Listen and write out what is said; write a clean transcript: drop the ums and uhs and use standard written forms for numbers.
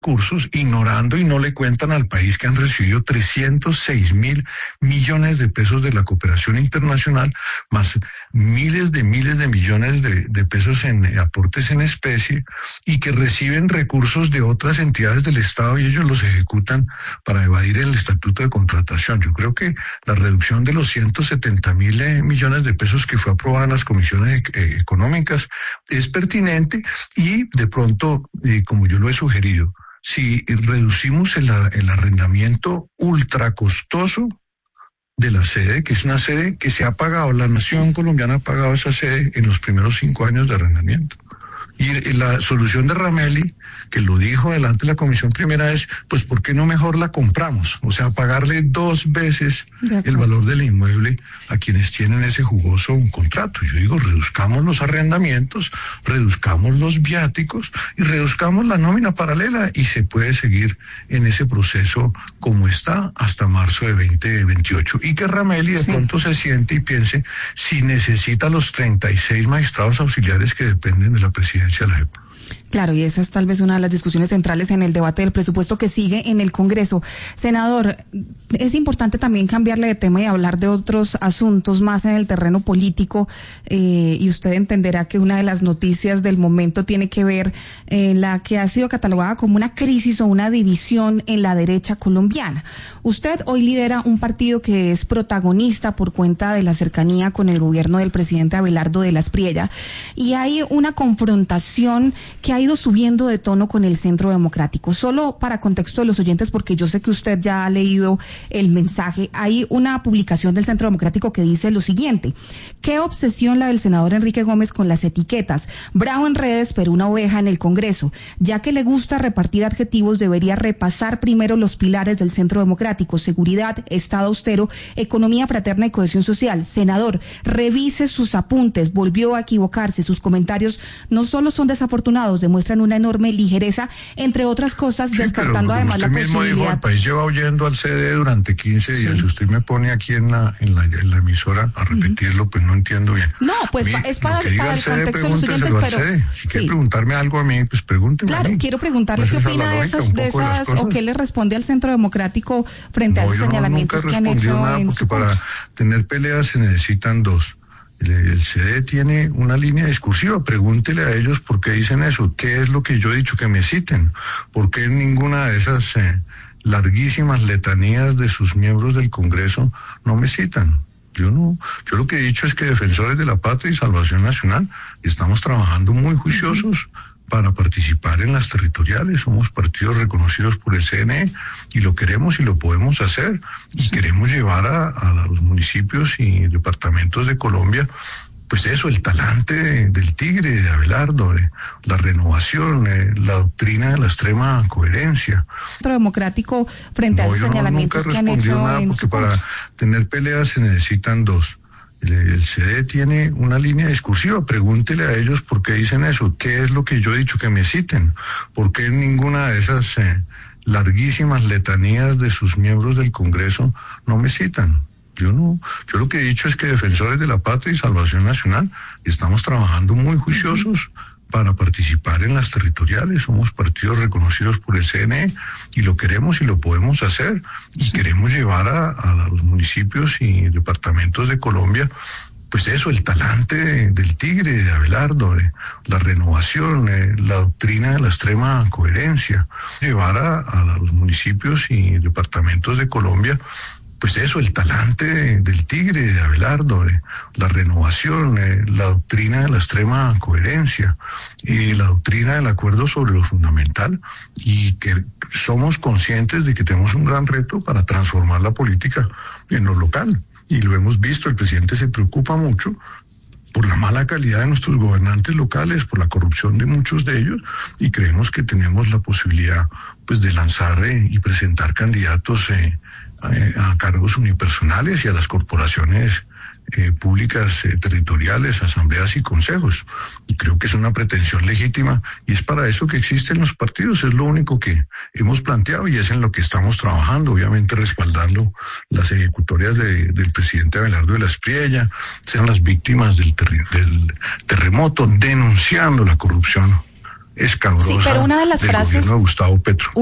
cursos, ignorando y no le cuentan al país que han recibido 306 mil millones de pesos de la cooperación internacional, más miles de millones de pesos en aportes en especie, y que reciben recursos de otras entidades del Estado y ellos los ejecutan para evadir el estatuto de contratación. Yo creo que la reducción de los 170.000 millones de pesos que fue aprobada en las comisiones económicas es pertinente y de pronto, como yo lo he sugerido, si reducimos el arrendamiento ultra costoso de la sede, que es una sede que se ha pagado, la nación colombiana ha pagado esa sede en los primeros 5 años de arrendamiento. Y la solución de Ramelli, que lo dijo delante de la comisión primera, es, pues, ¿por qué no mejor la compramos? O sea, pagarle 2 veces el valor del inmueble a quienes tienen ese jugoso contrato. Yo digo, reduzcamos los arrendamientos, reduzcamos los viáticos y reduzcamos la nómina paralela y se puede seguir en ese proceso como está hasta marzo de 2028. Y que Ramelli de pronto se siente y piense si necesita los 36 magistrados auxiliares que dependen de la presidencia. Claro, y esa es tal vez una de las discusiones centrales en el debate del presupuesto que sigue en el Congreso. Senador, es importante también cambiarle de tema y hablar de otros asuntos más en el terreno político, y usted entenderá que una de las noticias del momento tiene que ver la que ha sido catalogada como una crisis o una división en la derecha colombiana. Usted hoy lidera un partido que es protagonista por cuenta de la cercanía con el gobierno del presidente Abelardo de la Espriella, y hay una confrontación que ha ido subiendo de tono con el Centro Democrático. Solo para contexto de los oyentes, porque yo sé que usted ya ha leído el mensaje, hay una publicación del Centro Democrático que dice lo siguiente: qué obsesión la del senador Enrique Gómez con las etiquetas, bravo en redes pero una oveja en el Congreso, ya que le gusta repartir adjetivos debería repasar primero los pilares del Centro Democrático: seguridad, Estado austero, economía fraterna y cohesión social. Senador, revise sus apuntes, volvió a equivocarse, sus comentarios no solo son desafortunados, demuestran una enorme ligereza, entre otras cosas, descartando además la posibilidad. Usted mismo dijo, el país lleva oyendo al CD durante 15 días. Si usted me pone aquí en la emisora a repetirlo, pues no entiendo bien. No, pues es para el contexto de los oyentes, pero si quiere preguntarme algo a mí, pues pregúnteme. Claro, quiero preguntarle qué opina de esas o qué le responde al Centro Democrático frente a esos señalamientos que han hecho en su porque para tener peleas se necesitan 2. El CD tiene una línea discursiva, pregúntele a ellos por qué dicen eso, qué es lo que yo he dicho, que me citen, por qué en ninguna de esas larguísimas letanías de sus miembros del Congreso no me citan. Yo lo que he dicho es que Defensores de la Patria y Salvación Nacional estamos trabajando muy juiciosos para participar en las territoriales. Somos partidos reconocidos por el CNE y lo queremos y lo podemos hacer, y queremos llevar a los municipios y departamentos de Colombia, pues eso, el talante del tigre, de Abelardo, de la renovación, la doctrina de la extrema coherencia. Centro Democrático frente a esos señalamientos que han hecho porque para tener peleas se necesitan 2. El CD tiene una línea discursiva, pregúntele a ellos por qué dicen eso, qué es lo que yo he dicho, que me citen, por qué en ninguna de esas larguísimas letanías de sus miembros del Congreso no me citan. Yo lo que he dicho es que Defensores de la Patria y Salvación Nacional estamos trabajando muy juiciosos para participar en las territoriales. Somos partidos reconocidos por el CNE y lo queremos y lo podemos hacer, y queremos llevar a los municipios y departamentos de Colombia, pues eso, el talante del tigre, de Abelardo, de la renovación, la doctrina de la extrema coherencia, llevar a los municipios y departamentos de Colombia, pues eso, el talante del tigre, de Abelardo, de la renovación, la doctrina de la extrema coherencia, la doctrina del acuerdo sobre lo fundamental, y que somos conscientes de que tenemos un gran reto para transformar la política en lo local. Y lo hemos visto, el presidente se preocupa mucho por la mala calidad de nuestros gobernantes locales, por la corrupción de muchos de ellos, y creemos que tenemos la posibilidad, pues, de lanzar y presentar candidatos a cargos unipersonales y a las corporaciones públicas territoriales, asambleas y consejos. Y creo que es una pretensión legítima, y es para eso que existen los partidos. Es lo único que hemos planteado y es en lo que estamos trabajando, obviamente respaldando las ejecutorias del presidente Abelardo de la Espriella, sean las víctimas del terremoto, denunciando la corrupción escabrosa sí, pero una de las del frases, gobierno de Gustavo Petro.